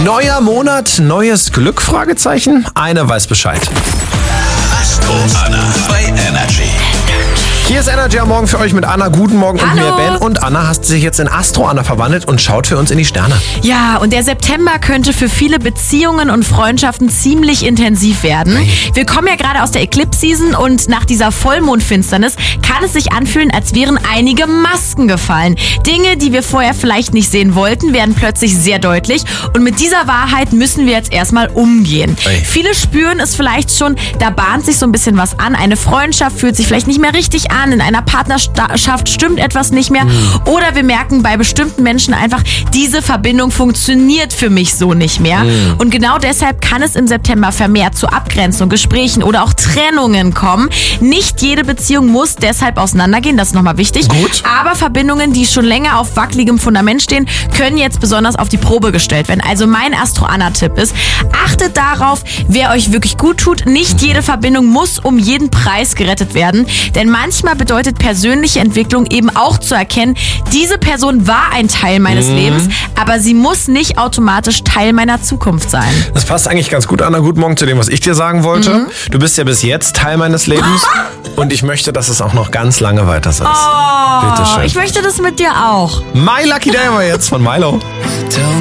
Neuer Monat, neues Glück? Fragezeichen. Eine weiß Bescheid. Astro Anna bei Energy. Hier ist Energy am Morgen für euch mit Anna. Guten Morgen und mir, Ben. Und Anna hast sich jetzt in Astro Anna verwandelt und schaut für uns in die Sterne. Ja, und der September könnte für viele Beziehungen und Freundschaften ziemlich intensiv werden. Wir kommen ja gerade aus der Eclipse-Season und nach dieser Vollmondfinsternis kann es sich anfühlen, als wären einige Masken gefallen. Dinge, die wir vorher vielleicht nicht sehen wollten, werden plötzlich sehr deutlich. Und mit dieser Wahrheit müssen wir jetzt erstmal umgehen. Viele spüren es vielleicht schon, da bahnt sich so ein bisschen was an. Eine Freundschaft fühlt sich vielleicht nicht mehr richtig an. In einer Partnerschaft stimmt etwas nicht mehr. Oder wir merken bei bestimmten Menschen einfach, diese Verbindung funktioniert für mich so nicht mehr. Und genau deshalb kann es im September vermehrt zu Abgrenzung, Gesprächen oder auch Trennungen kommen. Nicht jede Beziehung muss deshalb auseinandergehen, das ist nochmal wichtig. Gut. Aber Verbindungen, die schon länger auf wackeligem Fundament stehen, können jetzt besonders auf die Probe gestellt werden. Also mein Astro-Anna-Tipp ist, achtet darauf, wer euch wirklich gut tut. Nicht jede Verbindung muss um jeden Preis gerettet werden. Denn manchmal bedeutet persönliche Entwicklung eben auch zu erkennen, diese Person war ein Teil meines Lebens, aber sie muss nicht automatisch Teil meiner Zukunft sein. Das passt eigentlich ganz gut, Anna. Guten Morgen zu dem, was ich dir sagen wollte. Du bist ja bis jetzt Teil meines Lebens und ich möchte, dass es auch noch ganz lange weiter so ist. Bitte schön. Ich möchte das mit dir auch. My Lucky Day war jetzt von Milo.